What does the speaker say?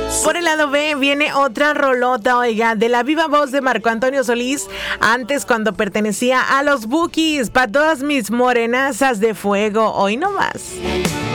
Por el lado B viene otra rolota, oiga, de la viva voz de Marco Antonio Solís, antes cuando pertenecía a los Bukis, para todas mis morenazas de fuego, hoy no más.